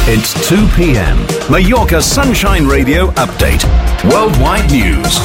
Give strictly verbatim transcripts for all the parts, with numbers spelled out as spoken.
It's two p.m. Mallorca Sunshine Radio Update. Worldwide news.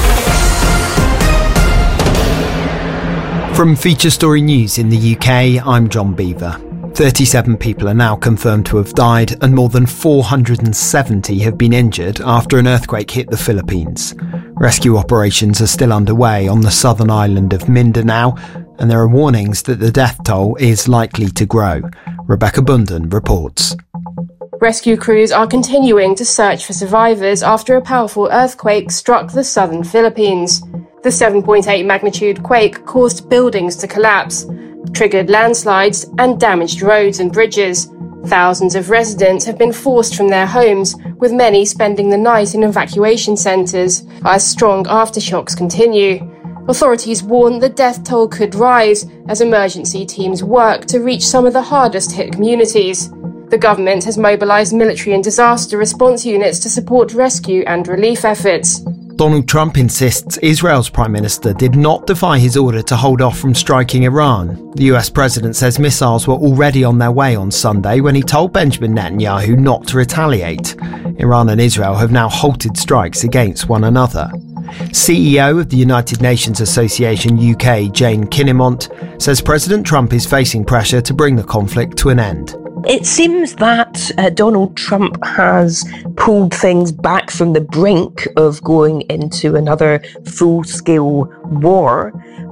From Feature Story News in the U K, I'm John Beaver. thirty-seven people are now confirmed to have died and more than four hundred seventy have been injured after an earthquake hit the Philippines. Rescue operations are still underway on the southern island of Mindanao, and there are warnings that the death toll is likely to grow. Rebecca Bunden reports. Rescue crews are continuing to search for survivors after a powerful earthquake struck the southern Philippines. The seven point eight magnitude quake caused buildings to collapse, triggered landslides and damaged roads and bridges. Thousands of residents have been forced from their homes, with many spending the night in evacuation centres as strong aftershocks continue. Authorities warn the death toll could rise as emergency teams work to reach some of the hardest hit communities. The government has mobilised military and disaster response units to support rescue and relief efforts. Donald Trump insists Israel's Prime Minister did not defy his order to hold off from striking Iran. The U S President says missiles were already on their way on Sunday when he told Benjamin Netanyahu not to retaliate. Iran and Israel have now halted strikes against one another. C E O of the United Nations Association U K, Jane Kinnimont, says President Trump is facing pressure to bring the conflict to an end. It seems that uh, Donald Trump has pulled things back from the brink of going into another full-scale war,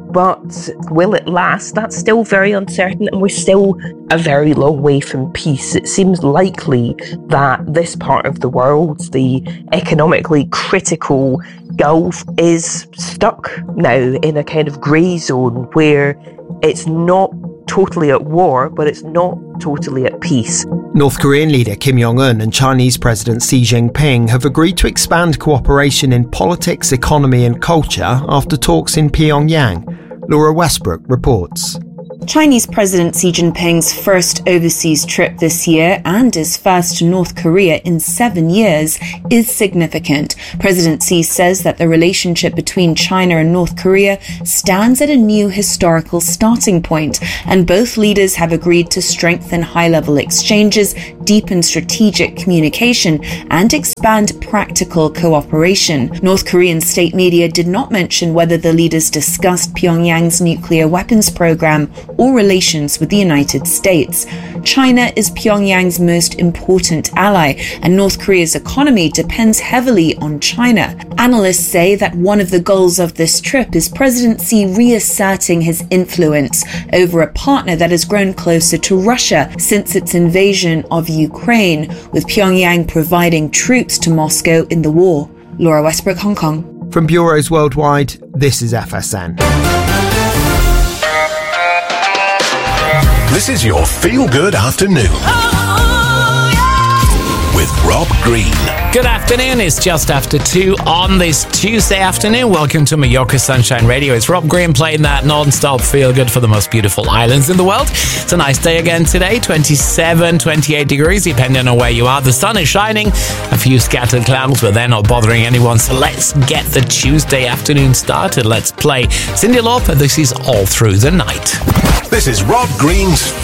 but will it last? That's still very uncertain, and we're still a very long way from peace. It seems likely that this part of the world, the economically critical Gulf, is stuck now in a kind of grey zone where it's not totally at war, but it's not totally at peace. North Korean leader Kim Jong-un and Chinese President Xi Jinping have agreed to expand cooperation in politics, economy and culture after talks in Pyongyang. Laura Westbrook reports. Chinese President Xi Jinping's first overseas trip this year and his first to North Korea in seven years is significant. President Xi says that the relationship between China and North Korea stands at a new historical starting point, and both leaders have agreed to strengthen high-level exchanges, deepen strategic communication, and expand practical cooperation. North Korean state media did not mention whether the leaders discussed Pyongyang's nuclear weapons program or relations with the United States. China is Pyongyang's most important ally, and North Korea's economy depends heavily on China. Analysts say that one of the goals of this trip is President Xi reasserting his influence over a partner that has grown closer to Russia since its invasion of Ukraine, with Pyongyang providing troops to Moscow in the war. Laura Westbrook, Hong Kong. From bureaus worldwide, this is F S N. This is your feel-good afternoon. Oh, yeah. With Rob Green. Good afternoon. It's just after two on this Tuesday afternoon. Welcome to Mallorca Sunshine Radio. It's Rob Green playing that non-stop feel-good for the most beautiful islands in the world. It's a nice day again today. twenty-seven, twenty-eight degrees, depending on where you are. The sun is shining. A few scattered clouds, but they're not bothering anyone. So let's get the Tuesday afternoon started. Let's play Cyndi Lauper. This is All Through the Night. This is Rob Green's